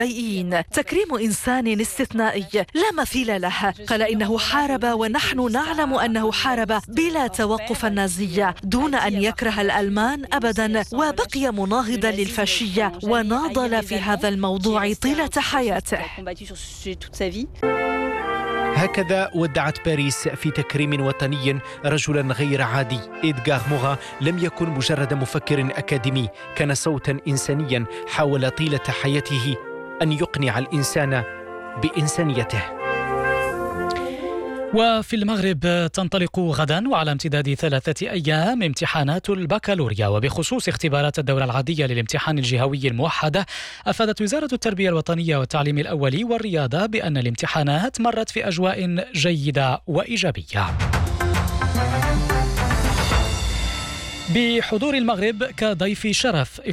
تكريم إنسان استثنائي لا مثيل له. قال إنه حارب ونحن نعلم أنه حارب بلا توقف النازية دون أن يكره الألمان أبدا، وبقي مناهضا للفاشية وناضل في هذا الموضوع طيلة حياته. هكذا ودعت باريس في تكريم وطني رجلا غير عادي. إدغار موغا لم يكن مجرد مفكر أكاديمي، كان صوتا إنسانيا حاول طيلة حياته أن يقنع الإنسان بإنسانيته. وفي المغرب تنطلق غدا وعلى امتداد 3 أيام امتحانات البكالوريا، وبخصوص اختبارات الدورة العادية للامتحان الجهوي الموحدة أفادت وزارة التربية الوطنية والتعليم الأولي والرياضة بأن الامتحانات مرت في أجواء جيدة وإيجابية. بحضور المغرب كضيف شرف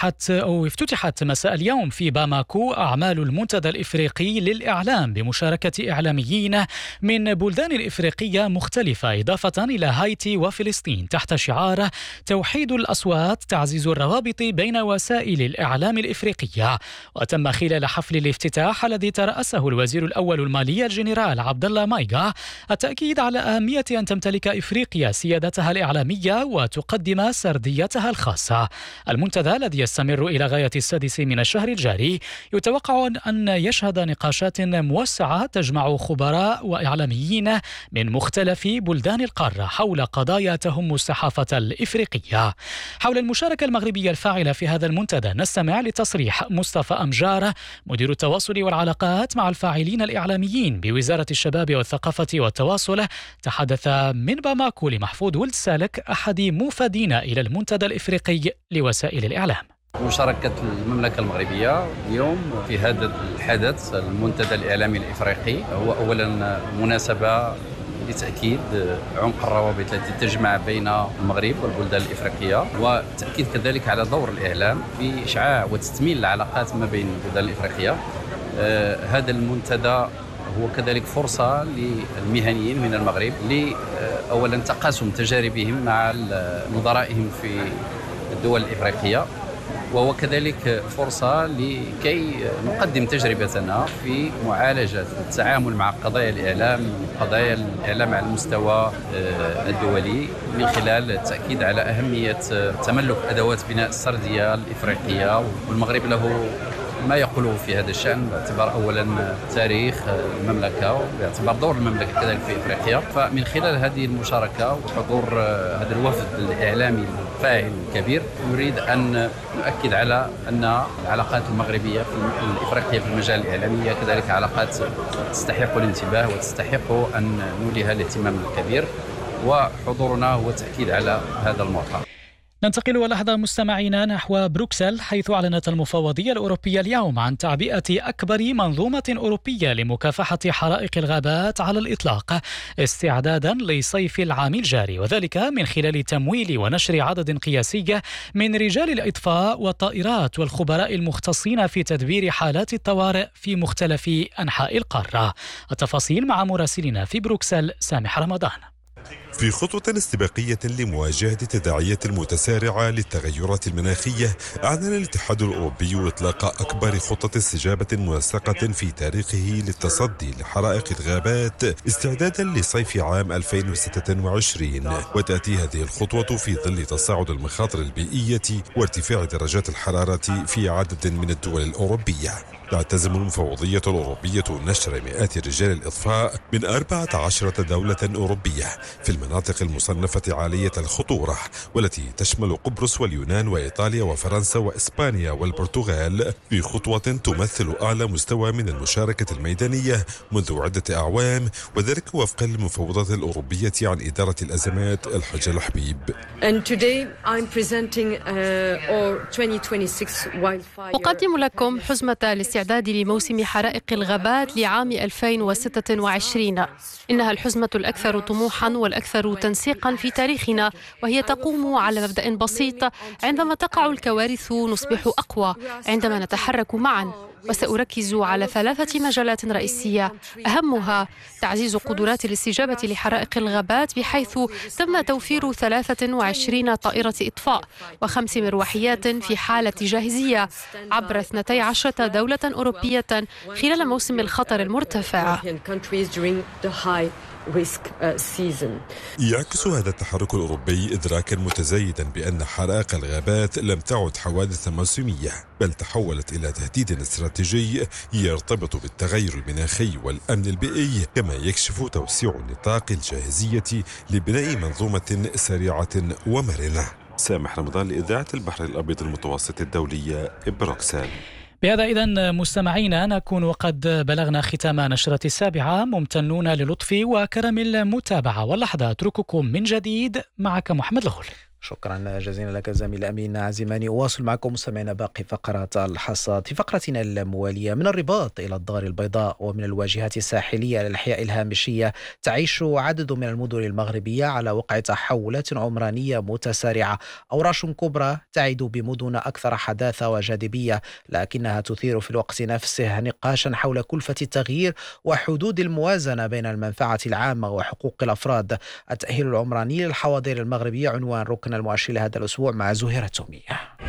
افتتحت مساء اليوم في باماكو أعمال المنتدى الإفريقي للإعلام بمشاركة إعلاميين من بلدان الإفريقية مختلفة إضافة إلى هايتي وفلسطين تحت شعار توحيد الأصوات تعزيز الروابط بين وسائل الإعلام الإفريقية. وتم خلال حفل الافتتاح الذي ترأسه الوزير الأول المالية الجنرال عبد الله مايغا التأكيد على أهمية أن تمتلك إفريقيا سيادتها الإعلامية وتقدم سرديتها الخاصة. المنتدى الذي يستمر إلى غاية 6 من الشهر الجاري يتوقع أن يشهد نقاشات موسعة تجمع خبراء وإعلاميين من مختلف بلدان القارة حول قضايا تهم الصحافة الإفريقية. حول المشاركة المغربية الفاعلة في هذا المنتدى نستمع لتصريح مصطفى أمجار مدير التواصل والعلاقات مع الفاعلين الإعلاميين بوزارة الشباب والثقافة والتواصل، تحدث من باماكو لمحفوظ ولد سالك أحد مفادين إلى المنتدى الإفريقي لوسائل الإعلام. مشاركة المملكة المغربية اليوم في هذا الحدث المنتدى الإعلامي الإفريقي هو أولا مناسبة لتأكيد عمق الروابط التي تجمع بين المغرب والبلدان الإفريقية، وتأكيد كذلك على دور الإعلام في إشعاع وتثمين العلاقات ما بين البلدان الإفريقية. هذا المنتدى هو كذلك فرصة للمهنيين من المغرب أولا تقاسم تجاربهم مع نظرائهم في الدول الإفريقية، وهو كذلك فرصة لكي نقدم تجربتنا في معالجة التعامل مع قضايا الإعلام على المستوى الدولي من خلال التأكيد على أهمية تملك أدوات بناء السردية الإفريقية. والمغرب له ما يقوله في هذا الشأن باعتبار أولا تاريخ المملكة وباعتبار دور المملكة كذلك في إفريقيا. فمن خلال هذه المشاركة وحضور هذا الوفد الإعلامي الفاعل الكبير نريد أن نؤكد على أن العلاقات المغربية الإفريقية في المجال الإعلامي كذلك علاقات تستحق الانتباه وتستحق أن نوليها الاهتمام الكبير، وحضورنا هو تأكيد على هذا الموضوع. ننتقل لحظة مستمعينا نحو بروكسل، حيث أعلنت المفوضية الأوروبية اليوم عن تعبئة أكبر منظومة أوروبية لمكافحة حرائق الغابات على الإطلاق استعدادا لصيف العام الجاري، وذلك من خلال تمويل ونشر عدد قياسي من رجال الإطفاء والطائرات والخبراء المختصين في تدبير حالات الطوارئ في مختلف أنحاء القارة. التفاصيل مع مراسلنا في بروكسل سامح رمضان. في خطوة استباقية لمواجهة التداعيات المتسارعة للتغيرات المناخية، أعلن الاتحاد الأوروبي إطلاق أكبر خطة استجابة منسقة في تاريخه للتصدي لحرائق الغابات استعدادا لصيف عام 2026. وتأتي هذه الخطوة في ظل تصاعد المخاطر البيئية وارتفاع درجات الحرارة في عدد من الدول الأوروبية. تعتزم المفوضية الأوروبية نشر مئات رجال الإطفاء من 14 دولة أوروبية في المناطق المصنفة عالية الخطورة، والتي تشمل قبرص واليونان وإيطاليا وفرنسا وإسبانيا والبرتغال، في خطوة تمثل أعلى مستوى من المشاركة الميدانية منذ عدة أعوام، وذلك وفقا للمفوضة الأوروبية عن إدارة الأزمات الحج الحبيب. أقدم لكم حزمة الاستعداد لموسم حرائق الغابات لعام 2026. إنها الحزمة الأكثر طموحا والأكثر تنسيقا في تاريخنا، وهي تقوم على مبدأ بسيط: عندما تقع الكوارث نصبح أقوى، عندما نتحرك معا وسأركز على 3 مجالات رئيسية، أهمها تعزيز قدرات الاستجابة لحرائق الغابات، بحيث تم توفير 23 طائرة إطفاء و5 مروحيات في حالة جاهزية عبر 12 دولة أوروبية خلال موسم الخطر المرتفع. يعكس هذا التحرك الأوروبي إدراكا متزايدا بأن حرائق الغابات لم تعد حوادث موسمية، بل تحولت إلى تهديد استراتيجي يرتبط بالتغير المناخي والأمن البيئي، كما يكشف توسيع نطاق الجاهزية لبناء منظومة سريعة ومرنة. سامح رمضان لإذاعة البحر الأبيض المتوسط الدولية بروكسل. بهذا إذن مستمعينا نكون وقد بلغنا ختام نشرة 7. ممتنون للطف وكرم المتابعة، واللحظة أترككم من جديد معك محمد الغول. شكرا جزيلا لك زميل أمين عزيماني. أواصل معكم مستمعينا باقي فقرات الحصاد. في فقرتنا الموالية، من الرباط إلى الدار البيضاء ومن الواجهات الساحلية للأحياء الهامشية، تعيش عدد من المدن المغربية على وقع تحولات عمرانية متسارعة. أوراش كبرى تعد بمدن أكثر حداثة وجاذبية، لكنها تثير في الوقت نفسه نقاشا حول كلفة التغيير وحدود الموازنة بين المنفعة العامة وحقوق الأفراد. التأهيل العمراني للحواضر المغربية عنوان ركن المؤشر لهذا الأسبوع مع زهيرة تومية.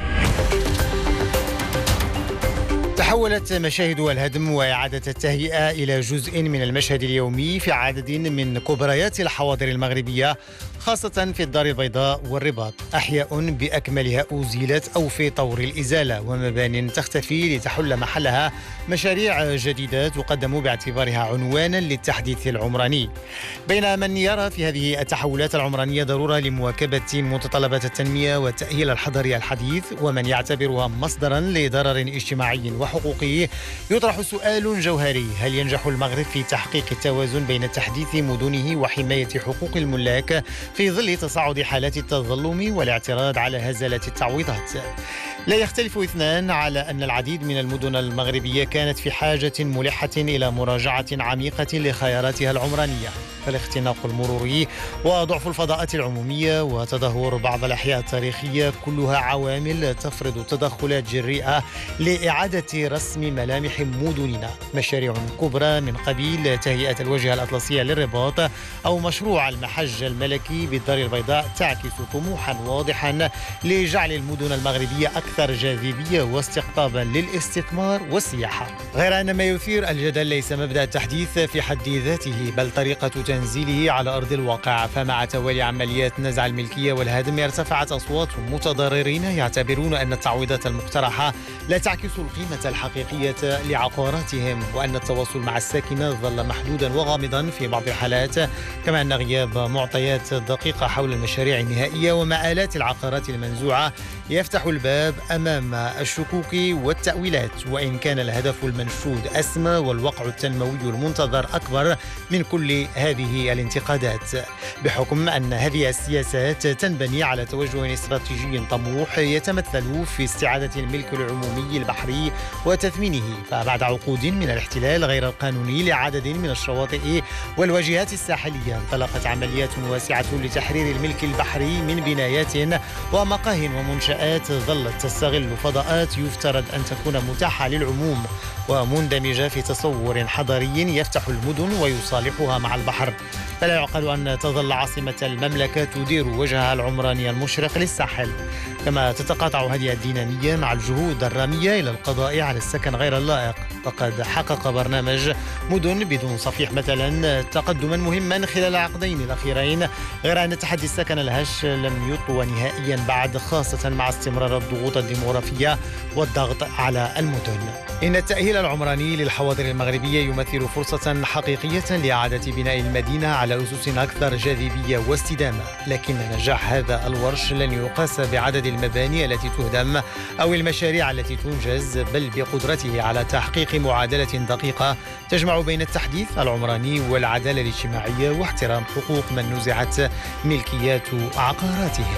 تحولت مشاهد الهدم وإعادة التهيئة إلى جزء من المشهد اليومي في عدد من كبريات الحواضر المغربية، خاصة في الدار البيضاء والرباط. أحياء بأكملها أزيلت أو في طور الإزالة، ومبان تختفي لتحل محلها مشاريع جديدة تقدم باعتبارها عنوانا للتحديث العمراني. بين من يرى في هذه التحولات العمرانية ضرورة لمواكبة متطلبات التنمية والتأهيل الحضري الحديث، ومن يعتبرها مصدرا لضرر اجتماعي وحقوقي، يطرح سؤال جوهري: هل ينجح المغرب في تحقيق التوازن بين تحديث مدنه وحماية حقوق الملاك في ظل تصاعد حالات التظلم والاعتراض على هزالة التعويضات؟ لا يختلف اثنان على أن العديد من المدن المغربية كانت في حاجة ملحة إلى مراجعة عميقة لخياراتها العمرانية، فالاختناق المروري وضعف الفضاءات العمومية وتدهور بعض الأحياء التاريخية كلها عوامل تفرض تدخلات جريئة لإعادة رسم ملامح مدننا. مشاريع كبرى من قبيل تهيئة الواجهة الأطلسية للرباط أو مشروع المحج الملكي بالدار البيضاء تعكس طموحا واضحا لجعل المدن المغربية أكثر جاذبية واستقطابا للاستثمار والسياحة. غير أن ما يثير الجدل ليس مبدأ التحديث في حد ذاته، بل طريقة تنزيله على أرض الواقع. فمع توالي عمليات نزع الملكية والهدم ارتفعت أصوات متضررين يعتبرون أن التعويضات المقترحة لا تعكس القيمة الحقيقية لعقاراتهم، وأن التواصل مع الساكنة ظل محدودا وغامضا في بعض الحالات، كما أن غياب معطيات دقيقة حول المشاريع النهائية ومآلات العقارات المنزوعة يفتح الباب أمام الشكوك والتأويلات، وإن كان الهدف المنشود أسمى والوقع التنموي المنتظر أكبر من كل هذه الانتقادات، بحكم أن هذه السياسات تنبني على توجه استراتيجي طموح يتمثل في استعادة الملك العمومي البحري وتثمينه. فبعد عقود من الاحتلال غير القانوني لعدد من الشواطئ والواجهات الساحلية، انطلقت عمليات واسعة لتحرير الملك البحري من بنايات ومقاه ومنشآت ظلت تستغل فضاءات يفترض أن تكون متاحة للعموم ومندمجة في تصور حضري يفتح المدن ويصالحها مع البحر. فلا يعقل أن تظل عاصمة المملكة تدير وجهها العمراني المشرق للساحل، كما تتقاطع هذه الدينامية مع الجهود الرامية إلى القضاء على السكن غير اللائق. فقد حقق برنامج مدن بدون صفيح مثلا تقدما مهما خلال العقدين الأخيرين، غير أن تحدي السكن الهش لم يطوى نهائيا بعد، خاصة مع استمرار الضغوط الديموغرافية والضغط على المدن. إن التأهيل العمراني للحواضر المغربية يمثل فرصة حقيقية لإعادة بناء المدينة على أسس أكثر جاذبية واستدامة، لكن نجاح هذا الورش لن يقاس بعدد المباني التي تهدم أو المشاريع التي تنجز، بل بقدرته على تحقيق معادلة دقيقة تجمع بين التحديث العمراني والعدالة الاجتماعية واحترام حقوق من نزعت ملكيات عقاراتهم.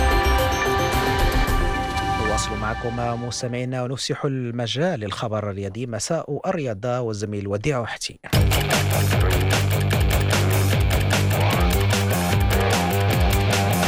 نواصل معكم مستمعينا ونفسح المجال للخبر الرياضي مساء الرياضة والزميل وديع حتي.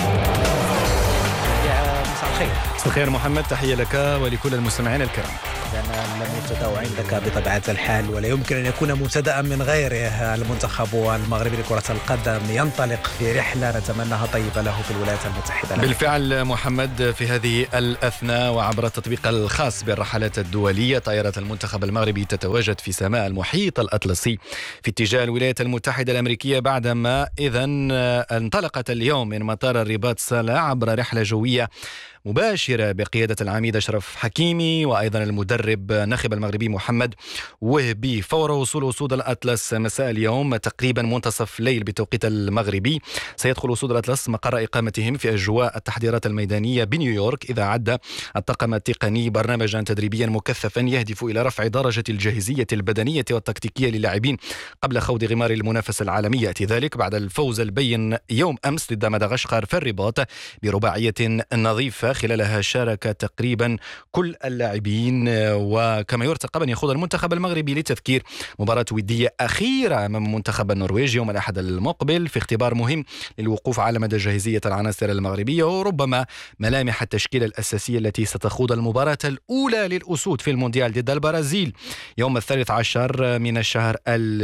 مساء الخير محمد، تحية لك ولكل المستمعين الكرام. إذن المبتدأ عندك بطبيعة الحال، ولا يمكن أن يكون مبتدأ من غيره. المنتخب المغربي لكرة القدم ينطلق في رحلة نتمناها طيبة له في الولايات المتحدة. بالفعل محمد، في هذه الأثناء وعبر التطبيق الخاص بالرحلات الدولية، طائرة المنتخب المغربي تتواجد في سماء المحيط الأطلسي في اتجاه الولايات المتحدة الأمريكية، بعدما انطلقت اليوم من مطار الرباط صالح عبر رحلة جوية مباشرة بقيادة العميد أشرف حكيمي وأيضا المدرب ناخب المغربي محمد وهبي. فور وصول أسود الأطلس مساء اليوم تقريبا منتصف ليل بتوقيت المغربي، سيدخل أسود الأطلس مقر إقامتهم في أجواء التحضيرات الميدانية بنيويورك، إذا عد الطاقم التقني برنامجا تدريبيا مكثفا يهدف إلى رفع درجة الجاهزية البدنية والتكتيكية للاعبين قبل خوض غمار المنافسة العالمية. يأتي ذلك بعد الفوز البين يوم أمس ضد مدغشقر في الرباط برباعية نظيفة، خلالها شارك تقريبا كل اللاعبين. وكما يرتقب أن يخوض المنتخب المغربي لتذكير مباراة ودية أخيرة أمام منتخب النرويج يوم الأحد المقبل، في اختبار مهم للوقوف على مدى جاهزية العناصر المغربية وربما ملامح التشكيلة الأساسية التي ستخوض المباراة الأولى للأسود في المونديال ضد البرازيل يوم 13 من الشهر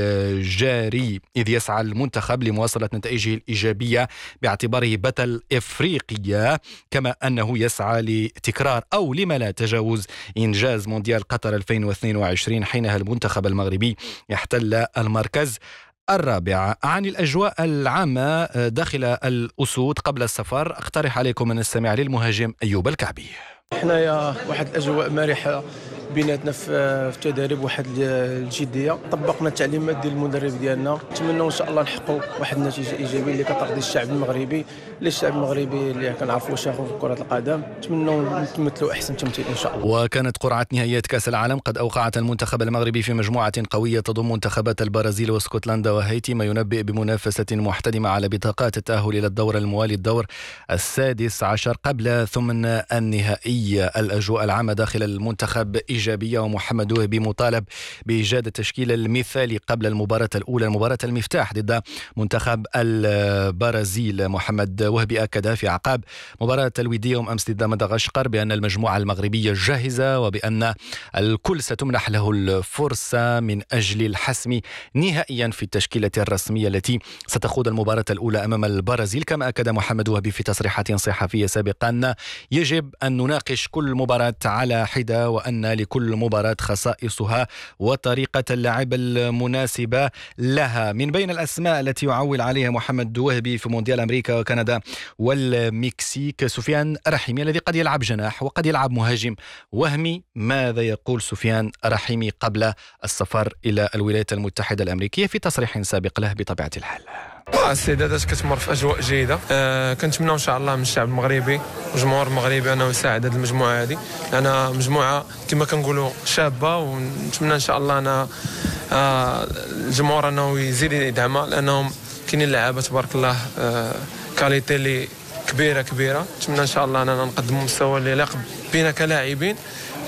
الجاري، إذ يسعى المنتخب لمواصلة نتائجه الإيجابية باعتباره بطل إفريقيا، كما أنه يسعى لتكرار أو لما لا تجاوز إنجاز مونديال قطر 2022 حينها المنتخب المغربي يحتل المركز الرابع. عن الأجواء العامة داخل الأسود قبل السفر أقترح عليكم من السماع للمهاجم أيوب الكعبي. حنايا واحد الأجواء مرحة بيناتنا في التدريب، واحد الجديه، طبقنا التعليمات ديال المدرب ديالنا، نتمنوا ان شاء الله نحققوا واحد النتيجه ايجابيه اللي كترضي الشعب المغربي، الشعب المغربي اللي كنعرفوا شاخو في كره القدم، نتمنوا نتمثلوا احسن تمثيل ان شاء الله. وكانت قرعه نهائيات كاس العالم قد اوقعت المنتخب المغربي في مجموعه قويه تضم منتخبات البرازيل واسكتلندا وهايتي، ما ينبئ بمنافسه محتدمه على بطاقات التاهل الى الدور الموالي الدور السادس عشر قبل ثمن النهائي. الاجواء العامه داخل المنتخب إيجابية، ومحمد وهبي مطالب بإيجاد التشكيل المثالي قبل المباراة الأولى، مباراة المفتاح ضد منتخب البرازيل. محمد وهبي أكد في أعقاب مباراة الودية يوم أمس ضد مدغشقر بأن المجموعة المغربية جاهزة، وبأن الكل ستمنح له الفرصة من أجل الحسم نهائيا في التشكيلة الرسمية التي ستخوض المباراة الأولى أمام البرازيل. كما أكد محمد وهبي في تصريحات صحفية سابقا يجب أن نناقش كل مباراة على حدة، وأن لكل مباراة خصائصها وطريقة اللعب المناسبة لها. من بين الأسماء التي يعول عليها محمد وهبي في مونديال أمريكا وكندا والمكسيك سفيان رحيمي الذي قد يلعب جناح وقد يلعب مهاجم وهمي. ماذا يقول سفيان رحيمي قبل السفر إلى الولايات المتحدة الأمريكية في تصريح سابق له بطبيعة الحال؟ الاستعدادات كتمر في اجواء جيده، كنتمنى ان شاء الله من الشعب المغربي والجمهور المغربي انه يساعد هذه المجموعه هذه، لان مجموعه كما كنقولوا شابه، ونتمنى ان شاء الله ان الجمهور انه يزيد يدعمها، لانهم كاينين لعابه تبارك الله كاليتي اللي كبيره. نتمنى ان شاء الله اننا نقدموا مستوى اللي يليق بنا كلاعبين